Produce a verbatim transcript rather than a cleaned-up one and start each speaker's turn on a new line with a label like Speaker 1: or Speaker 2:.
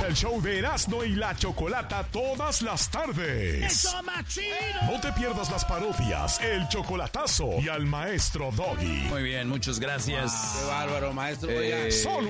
Speaker 1: el show de Erasmo y la Chocolata todas las tardes.
Speaker 2: ¡Eso, machino!
Speaker 1: No te pierdas las parodias, el chocolatazo y al maestro Doggy.
Speaker 3: Muy bien, muchas gracias.
Speaker 4: Wow, qué bárbaro, maestro.
Speaker 3: Eh,
Speaker 4: Oiga.
Speaker 1: Solo